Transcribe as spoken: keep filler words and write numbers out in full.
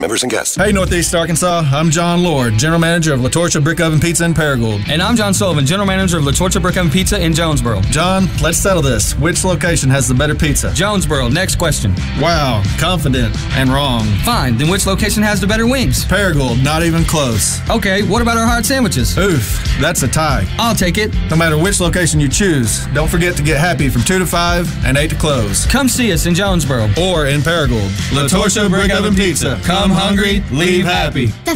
Members and guests. Hey, Northeast Arkansas. I'm John Lord, General Manager of La Torcha Brick Oven Pizza in Paragould. And I'm John Sullivan, General Manager of La Torcha Brick Oven Pizza in Jonesboro. John, let's settle this. Which location has the better pizza? Jonesboro. Next question. Wow, confident and wrong. Fine, then which location has the better wings? Paragould, not even close. Okay, what about our hard sandwiches? Oof, that's a tie. I'll take it. No matter which location you choose, don't forget to get happy from two to five and eight to close. Come see us in Jonesboro. Or in Paragould. La Torcha Brick Oven Pizza. Come hungry, leave happy.